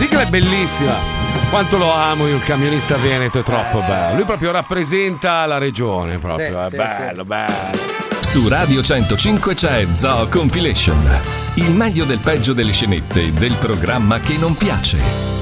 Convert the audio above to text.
sigla è bellissima. Quanto lo amo io, il camionista veneto, è troppo bello. Lui proprio rappresenta la regione, proprio. È bello, bello. Su Radio 105 c'è Zoo Compilation. Il meglio del peggio delle scenette del programma che non piace.